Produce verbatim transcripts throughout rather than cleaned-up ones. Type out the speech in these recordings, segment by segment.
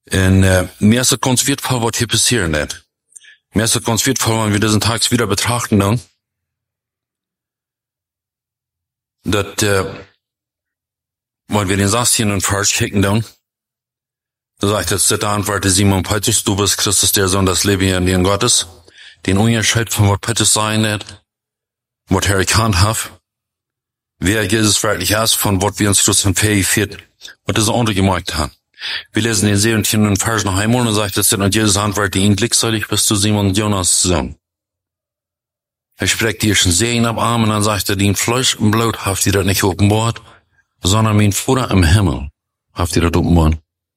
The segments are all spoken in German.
En uh, mir ist es ganz wertvoll, was hier passieren wird. Mir ist es ganz wertvoll, wenn wir diesen Tag wieder betrachten, dann, dass, uh, wenn wir den sechzehnten Vers kicken, dann, da sagt es, da antwortete Simon Petrus, du bist Christus, der Sohn des Lebenden Gottes, den Unterschied von was Petrus sein wird, was er erkannt hat, wer Jesus wirklich ist, von was wir uns trotzdem fähig wird, was das andere gemerkt haben. Wir lesen den siebzehnten Vers noch einmal und sagt es, und Jesus antwortete ihn, glückselig bist du Simon Jonas Sohn. Er spricht dir schon Segen ab Arm und dann sagt er, den Fleisch und Blut habt ihr das nicht offenbart, sondern mein Vater im Himmel habt ihr das offenbart.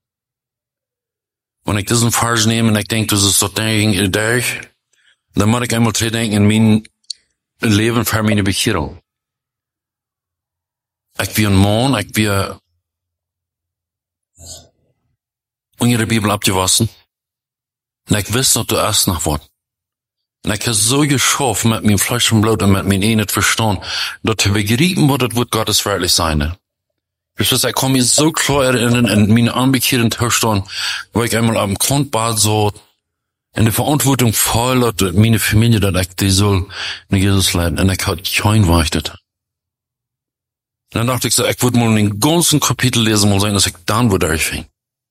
Wenn ich diesen Vers nehme und ich denke, das ist so denken, durch, dann muss ich einmal dran denken in mein Leben für meine Bekehrung. Ich bin ein Mann, ich bin und ihre Bibel abgewaschen. Und ich weiß noch, du erst noch was. Und ich habe so geschafft, mit meinem Fleisch und Blut und mit meinem Ehe nicht verstanden, dass ich begrieben wurde, das wird Gottes wirklich sein. Ich weiß, ich komme mir so klar in, in meine anbekehrten Zustand, wo ich einmal am Grundbad so in der Verantwortung voll, dass meine Familie, dass ich die soll in Jesus leiden. Und ich hatte kein Weichtet. Und dann dachte ich so, ich würde mal den ganzen Kapitel lesen, mal sein, dass ich dann wieder durchfing.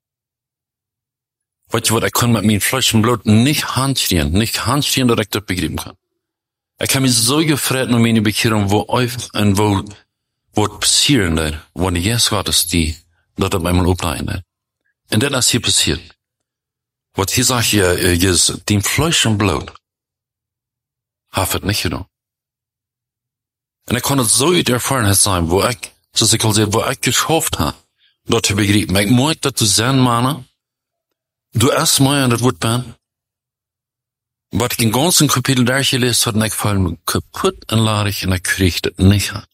Weißt du was, ich kann mit meinem Fleisch und Blut nicht handstehen, nicht handstehen, dass ich das begreifen kann. Ich habe mich so gefreut um meine Bekehrung, wo euch und wo, wo passieren wird, wo die Jesus Gottes, die dort auf einmal aufleihen wird. Und das ist hier passiert. Was hier sagt hier, Jesus, dem Fleisch und Blut, hat es nicht getan. Und ich kann es so erfahren sein, wo ich, so ich kann sagen, wo ich geschafft habe, dort zu begreifen. Ich mag das zu sehen, Mann, du erst mal an das Wort bin, was ich den ganzen Kapitel durchgelesen habe, und ich fall mir kaputt und ladig und ich krieg das nicht an.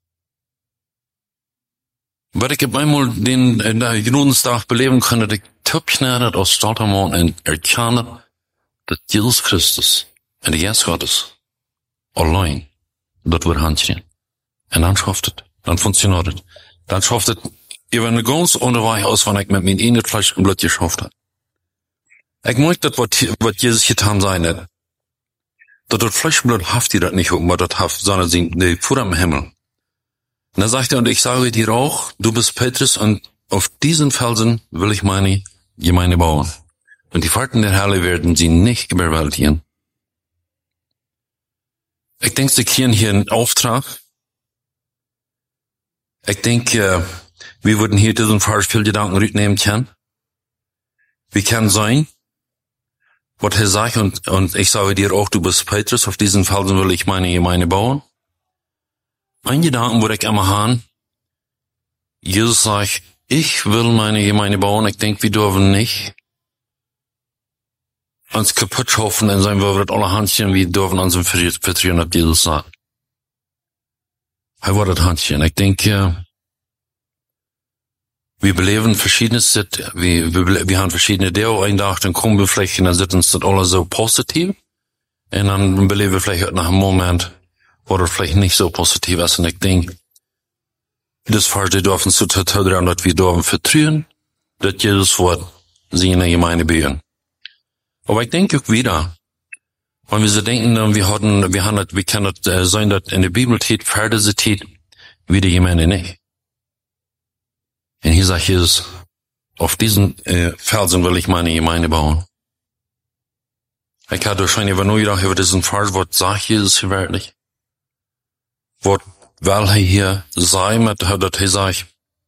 Was ich auf einmal den, in der Judenstag beleben kann, dass ich topschneidet aus Stoltermond und erkenne, dass Jesus Christus und der Jesus Gottes allein dort wird handstehen. Und dann schafft es, dann funktioniert es. Dann schafft es, über eine ganz andere Weise aus, wenn ich mit meinem Ehe Fleisch und Blut geschafft habe. Ich mag das, was Jesus getan sein hat. Dass das Fleisch und Blut haft ihr das nicht, um was das haft, sondern sie, die Vater im Himmel. Und dann sagt er, und ich sage dir auch, du bist Petrus, und auf diesen Felsen will ich meine Gemeinde bauen. Und die Pforten der Hölle werden sie nicht überwältigen. Ich denke, sie kriegen hier einen Auftrag. Ich denke, wir würden hier diesen Vers viel Gedanken rücknehmen können. Wie kann sein, was er sagt, und, und ich sage dir auch, du bist Petrus, auf diesen Felsen will ich meine Gemeinde bauen. Ein Gedanken würde ich immer haben, Jesus sagt, ich will meine Gemeinde bauen, ich denke, wir dürfen nicht uns kaputt schaffen, dann sein wir alle Handchen, wir dürfen uns vertrauen, ob Jesus sagt. Er war das Handchen. Ich denke, wir beleben verschiedenes, wir, wir, wir haben verschiedene Dinge eingedacht, dann kommen wir vielleicht, und dann sind uns das alle so positiv, und dann beleben wir vielleicht nach einem Moment, wo das vielleicht nicht so positiv ist, und ich denke, das Fall, die dürfen zu tun, dass wir dürfen vertrauen, dass Jesus Wort sie in der Gemeinde bauen. Aber ich denke auch wieder, wenn wir so denken, wir hatten, wir haben das, wir können das äh, sein, dass in der Bibel steht, Pferde steht, wie die Gemeinde nicht. Und hier sagt Jesus, auf diesen äh, Felsen will ich meine Gemeinde bauen. Ich hatte wahrscheinlich aber nur gedacht, über diesen Vers, was sagt Jesus hier wirklich? Was will er hier sein, mit, dass er sagt,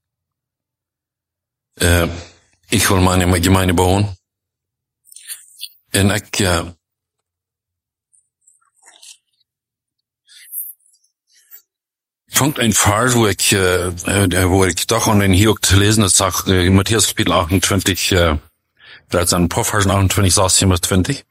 äh, ich will meine Gemeinde bauen. Und ich, äh, Punkt ein Vers, wo ich, äh, wo ich doch an den Hiob zu lesen, das sagt, äh, Matthäus Kapitel achtundzwanzig, äh, da ist ein paar Versen achtundzwanzig, sagt zwanzig.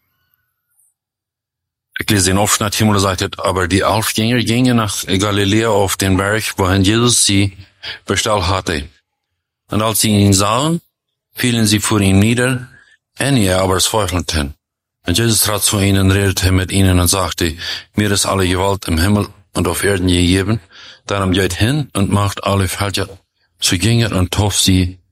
Ich lese den Aufschnitt hier, wo er sagt, aber die elf Jünger gingen nach Galiläa auf den Berg, wohin Jesus sie bestellt hatte. Und als sie ihn sahen, fielen sie vor ihm nieder, einige aber zweifelten. Und Jesus trat zu ihnen, redete mit ihnen und sagte, mir ist alle Gewalt im Himmel und auf Erden gegeben, darum geht hin und macht alle Völker zu Jüngern und tauft sie